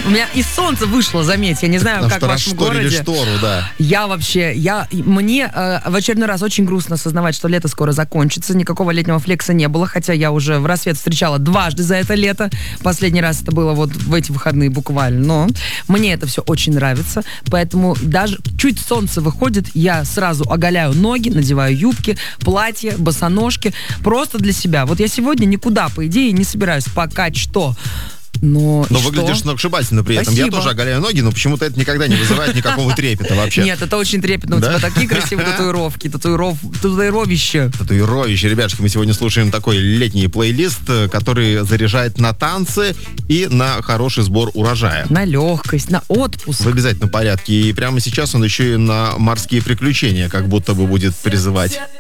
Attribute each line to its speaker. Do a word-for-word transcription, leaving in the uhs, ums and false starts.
Speaker 1: У меня и солнце вышло, заметь. Я не знаю,
Speaker 2: Потому
Speaker 1: как
Speaker 2: что
Speaker 1: в вашем
Speaker 2: расшторили
Speaker 1: городе.
Speaker 2: штору, да.
Speaker 1: Я вообще, я, мне э, в очередной раз очень грустно осознавать, что лето скоро закончится. Никакого летнего флекса не было, хотя я уже в рассвет встречала дважды за это лето. Последний раз это было вот в эти выходные буквально. Но мне это все очень нравится. Поэтому даже чуть солнце выходит, я сразу оголяю ноги, надеваю юбки, платья, босоножки. Просто для себя. Вот я сегодня никуда, по идее, не собираюсь пока что. Но,
Speaker 2: но
Speaker 1: и
Speaker 2: выглядишь
Speaker 1: что?
Speaker 2: сногсшибательно при этом.
Speaker 1: Спасибо.
Speaker 2: Я тоже оголяю ноги, но почему-то это никогда не вызывает никакого трепета вообще.
Speaker 1: Нет, это очень трепетно. У
Speaker 2: Да?
Speaker 1: тебя такие красивые татуировки, татуиров, татуировище.
Speaker 2: Татуировище. Ребятушки, мы сегодня слушаем такой летний плейлист, который заряжает на танцы и на хороший сбор урожая.
Speaker 1: На легкость, на отпуск.
Speaker 2: В обязательном порядке. И прямо сейчас он еще и на морские приключения как будто бы будет призывать.